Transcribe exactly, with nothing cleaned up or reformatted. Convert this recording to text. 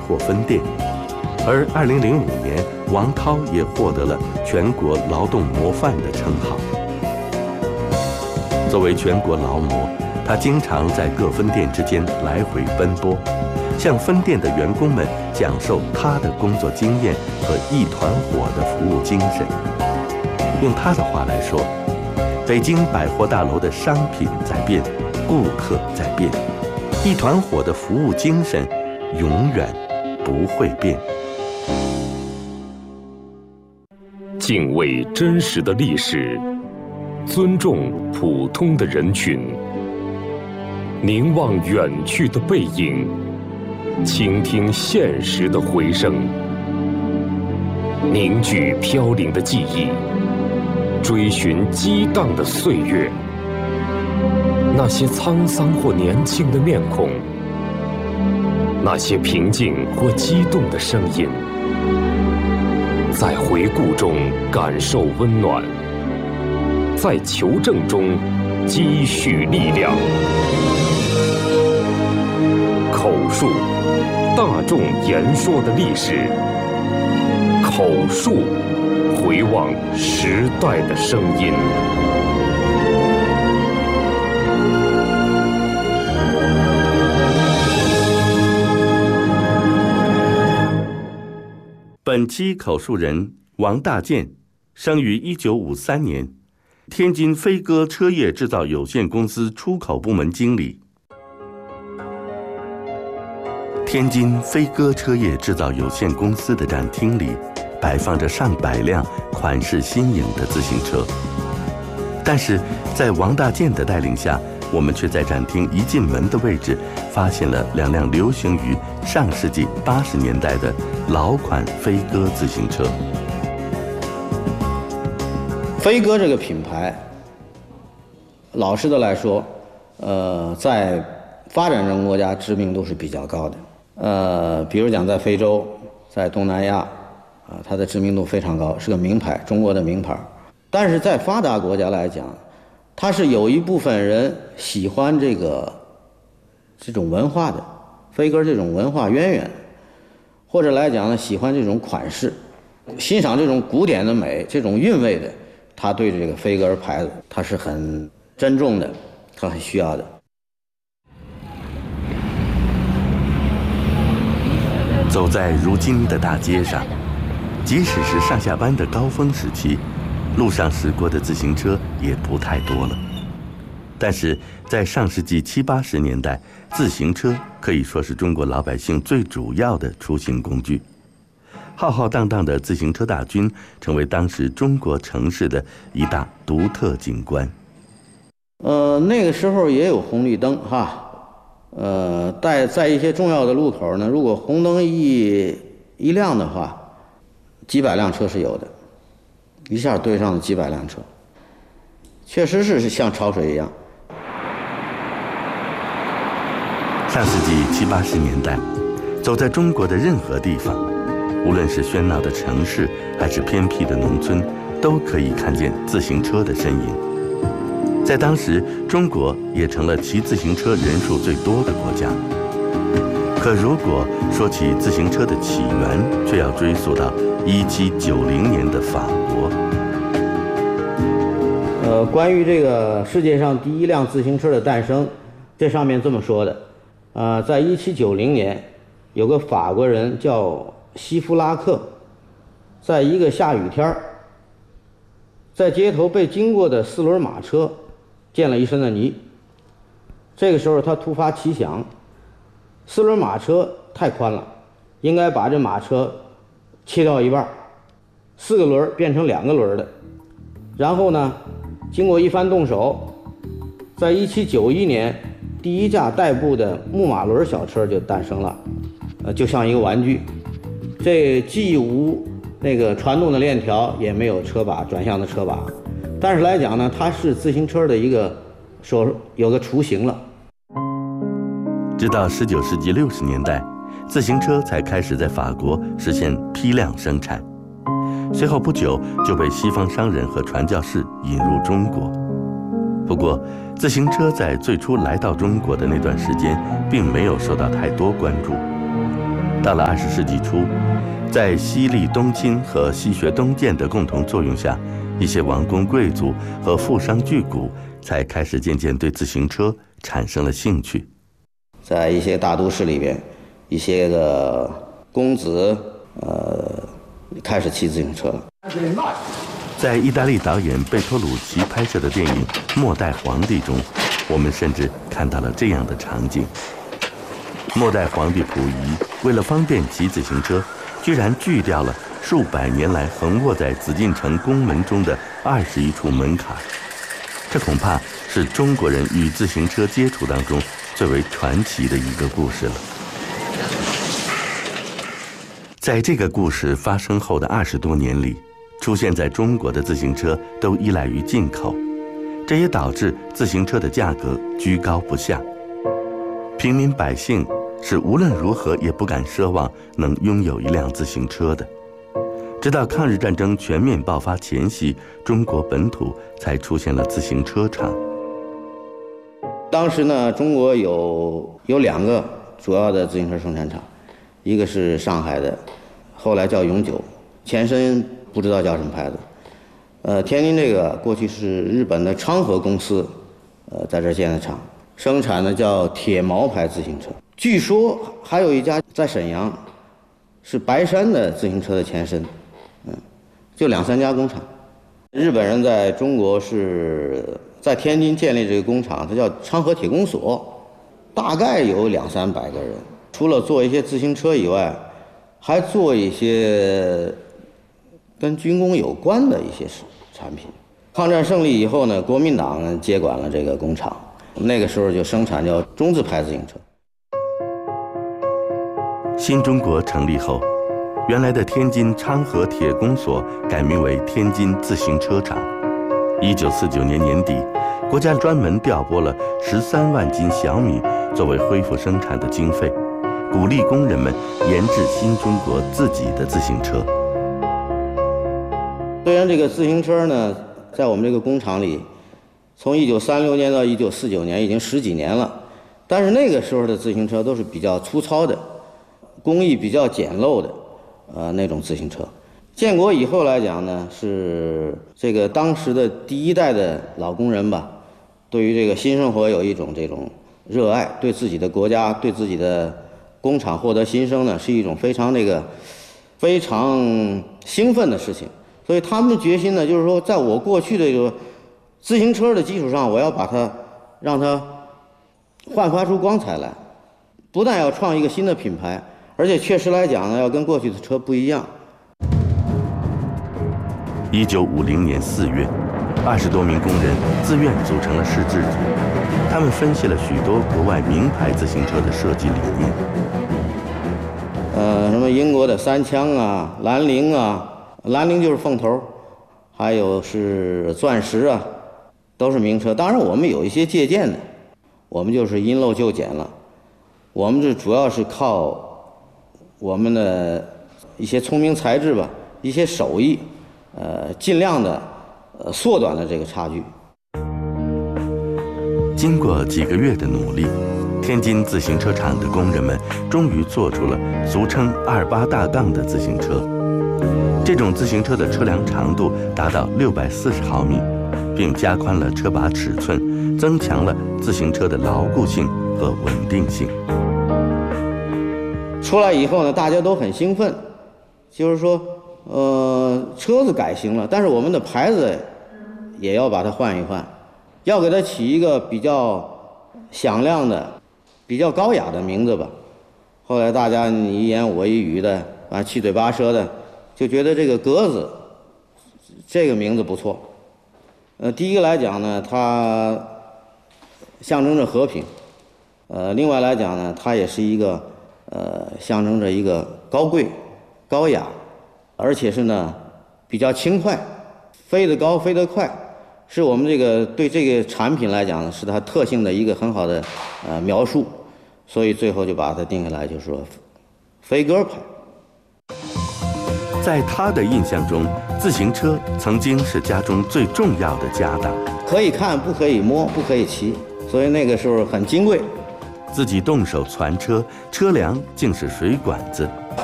货分店。而二零零五年，王涛也获得了全国劳动模范的称号。作为全国劳模，他经常在各分店之间来回奔波，向分店的员工们讲授他的工作经验和一团火的服务精神。用他的话来说，北京百货大楼的商品在变，顾客在变，一团火的服务精神永远不会变。 敬畏真实的历史，尊重普通的人群，凝望远去的背影，倾听现实的回声，凝聚飘零的记忆，追寻激荡的岁月。那些沧桑或年轻的面孔，那些平静或激动的声音，在回顾中感受温暖，在求证中积蓄力量。口述，大众言说的历史；口述，回望时代的声音。 本期口述人王大建，生于一九五三年，天津飞鸽车业制造有限公司出口部门经理。天津飞鸽车业制造有限公司的展厅里，摆放着上百辆款式新颖的自行车，但是在王大建的带领下，我们却在展厅一进门的位置发现了两辆流行于上世纪八十年代的老款飞鸽自行车。 飞鸽这个品牌，老实的来说，呃，在发展中国家知名度是比较高的。呃，比如讲在非洲，在东南亚，啊，它的知名度非常高，是个名牌，中国的名牌。但是在发达国家来讲，它是有一部分人喜欢这个这种文化的，飞鸽这种文化渊源，或者来讲呢，喜欢这种款式，欣赏这种古典的美，这种韵味的，他对这个飞鸽牌子他是很珍重的，他很需要的。 走在如今的大街上，即使是上下班的高峰时期，路上驶过的自行车也不太多了。但是在上世纪七八十年代，自行车可以说是中国老百姓最主要的出行工具。浩浩荡荡的自行车大军成为当时中国城市的一大独特景观。 呃，那个时候也有红绿灯哈，呃，在在一些重要的路口呢，如果红灯一一亮的话，几百辆车是有的，一下对上了几百辆车，确实是像潮水一样。 上世纪七八十年代，走在中国的任何地方，无论是喧闹的城市还是偏僻的农村，都可以看见自行车的身影。在当时，中国也成了骑自行车人数最多的国家。可如果说起自行车的起源，却要追溯到一七九零年的法国。 呃，关于这个世界上第一辆自行车的诞生，这上面这么说的，呃，在一七九零年，有个法国人叫希夫拉克，在一个下雨天儿，在街头被经过的四轮马车溅了一身的泥。这个时候他突发奇想，四轮马车太宽了，应该把这马车切掉一半，四个轮变成两个轮的。然后呢，经过一番动手，在一七九一年，第一架代步的木马轮小车就诞生了，呃，就像一个玩具。这既无那个传动的链条，也没有车把转向的车把，但是来讲呢，它是自行车的一个说有个雏形了。 直到十九世纪六十年代，自行车才开始在法国实现批量生产，随后不久就被西方商人和传教士引入中国。不过，自行车在最初来到中国的那段时间，并没有受到太多关注。 到了二十世纪初，在西历东侵和西学东渐的共同作用下，一些王公贵族和富商巨贾才开始渐渐对自行车产生了兴趣。 在一些大都市里边，一些个公子呃开始骑自行车了。 在意大利导演贝托鲁奇拍摄的电影《末代皇帝》中，我们甚至看到了这样的场景：末代皇帝溥仪为了方便骑自行车，居然锯掉了数百年来横卧在紫禁城宫门中的二十一处门槛。这恐怕是中国人与自行车接触当中最为传奇的一个故事了。在这个故事发生后的二十多年里，出现在中国的自行车都依赖于进口，这也导致自行车的价格居高不下。平民百姓是无论如何也不敢奢望能拥有一辆自行车的。直到抗日战争全面爆发前夕，中国本土才出现了自行车厂。 当时呢，中国有有两个主要的自行车生产厂，一个是上海的，后来叫永久，前身不知道叫什么牌子。呃，天津这个过去是日本的昌河公司，呃，在这建的厂，生产的叫铁毛牌自行车。据说还有一家在沈阳，是白山的自行车的前身。嗯，就两三家工厂。日本人在中国是在天津建立这个工厂，它叫昌河铁工所，大概有两三百个人。除了做一些自行车以外，还做一些跟军工有关的一些产品。抗战胜利以后呢，国民党接管了这个工厂，那个时候就生产叫中字牌自行车。 新中国成立后，原来的天津昌河铁工所改名为天津自行车厂。一九四九年年底，国家专门调拨了十三万斤小米作为恢复生产的经费，鼓励工人们研制新中国自己的自行车。 虽然这个自行车呢，在我们这个工厂里，从一九三六年到一九四九年已经十几年了，但是那个时候的自行车都是比较粗糙的，工艺比较简陋的。呃，那种自行车，建国以后来讲呢，是这个当时的第一代的老工人吧，对于这个新生活有一种这种热爱，对自己的国家、对自己的工厂获得新生呢，是一种非常这个非常兴奋的事情。所以他们的决心呢，就是说，在我过去的这个自行车的基础上，我要把它让它焕发出光彩来，不但要创一个新的品牌。而且确实来讲呢，要跟过去的车不一样。 一九五零年四月，二十多名工人自愿组成了摄制组，他们分析了许多国外名牌自行车的设计理念。 呃，什么英国的三枪啊、兰陵啊，兰陵就是凤头，还有是钻石啊，都是名车。当然，我们有一些借鉴的，我们就是因陋就简了。我们这主要是靠我们的一些聪明才智吧，一些手艺，呃，尽量的呃缩短了这个差距。 经过几个月的努力，天津自行车厂的工人们终于做出了俗称二八大杠的自行车。这种自行车的车梁长度达到六百四十毫米，并加宽了车把尺寸，增强了自行车的牢固性和稳定性。 出来以后呢，大家都很兴奋，就是说，呃，车子改型了，但是我们的牌子也要把它换一换，要给它起一个比较响亮的、比较高雅的名字吧。后来大家你一言我一语的，啊，七嘴八舌的，就觉得这个格子这个名字不错。呃，第一个来讲呢，它象征着和平；呃，另外来讲呢，它也是一个。呃，象征着一个高贵、高雅，而且是呢比较轻快，飞得高、飞得快，是我们这个对这个产品来讲呢，是它特性的一个很好的呃描述，所以最后就把它定下来，就是说飞鸽牌。 在他的印象中，自行车曾经是家中最重要的家当， 可以看不可以摸，不可以骑，所以那个时候很金贵。 自己动手攒车，车梁竟是水管子。